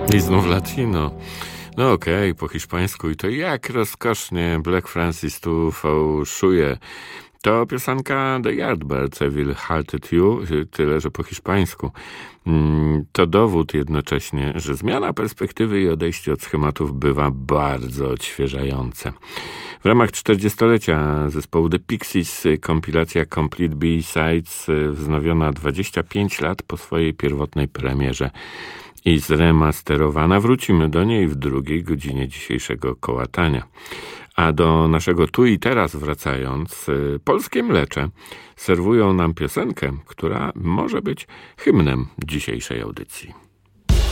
I znów latino. No okej, po hiszpańsku i to jak rozkosznie Black Francis tu fałszuje. To piosenka The Yardbirds, Evil Halted You, tyle że po hiszpańsku. To dowód jednocześnie, że zmiana perspektywy i odejście od schematów bywa bardzo odświeżające. W ramach 40-lecia zespołu The Pixies kompilacja Complete B-Sides wznowiona 25 lat po swojej pierwotnej premierze i zremasterowana. Wrócimy do niej w drugiej godzinie dzisiejszego kołatania. A do naszego tu i teraz wracając, polskie mlecze serwują nam piosenkę, która może być hymnem dzisiejszej audycji.